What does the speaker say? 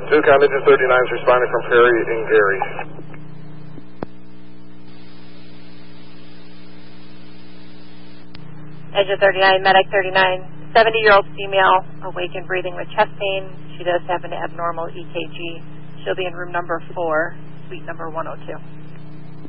2 Digit 39 is responding from Perry and Gary. Digit 39, Medic 39, 70-year-old female, awake and breathing with chest pain. She does have an abnormal EKG. She'll be in room number 4, suite number 102.